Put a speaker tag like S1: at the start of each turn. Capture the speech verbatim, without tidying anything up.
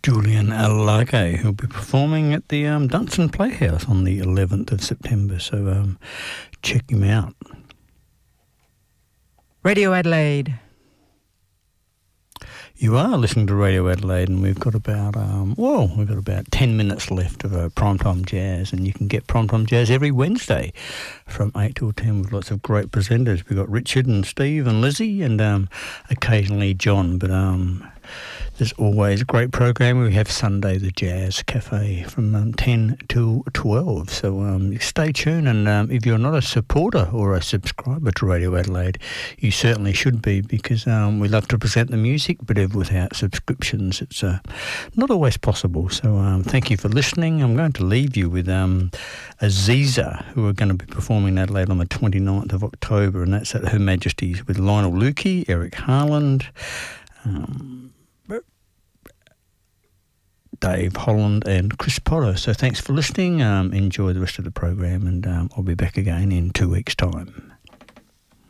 S1: Julian Alage, who'll be performing at the um, Dunstan Playhouse on the eleventh of September, so um, check him out.
S2: Radio Adelaide.
S1: You are listening to Radio Adelaide, and we've got about um, well, we've got about ten minutes left of uh, Primetime Jazz, and you can get Primetime Jazz every Wednesday from eight till ten with lots of great presenters. We've got Richard and Steve and Lizzie, and um, occasionally John, but um, there's always a great program. We have Sunday the Jazz Cafe from um, ten till twelve, so um, stay tuned, and um, if you're not a supporter or a subscriber to Radio Adelaide, you certainly should be, because um, we love to present the music, but if without subscriptions it's uh, not always possible. So um, thank you for listening. I'm going to leave you with um, Aziza, who are going to be performing in Adelaide on the twenty-ninth of October, and that's at Her Majesty's with Lionel Lukey, Eric Harland, um, Dave Holland and Chris Potter. So thanks for listening. Um, enjoy the rest of the program, and um, I'll be back again in two weeks' time.